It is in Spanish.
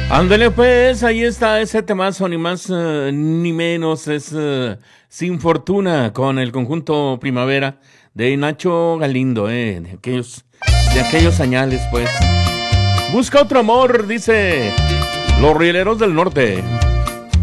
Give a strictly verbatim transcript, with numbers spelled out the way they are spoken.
Ándale pues, ahí está ese temazo, ni más uh, ni menos, es uh, Sin Fortuna con el conjunto Primavera de Nacho Galindo, eh, de aquellos, de aquellos añales pues. Busca otro amor, dice Los Rieleros del Norte.